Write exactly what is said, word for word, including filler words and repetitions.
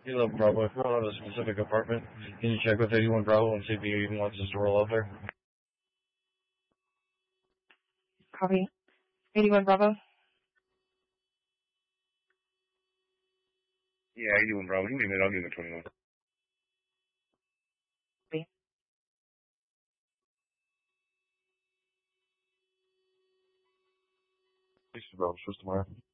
eleven Bravo, if we're on a specific apartment, can you check with eighty-one Bravo and see if he even wants us to roll up there? Copy. eighty-one Bravo. Yeah, eighty-one Bravo. You name it, I'll give it twenty-one. Copy. East Bravo, just tomorrow.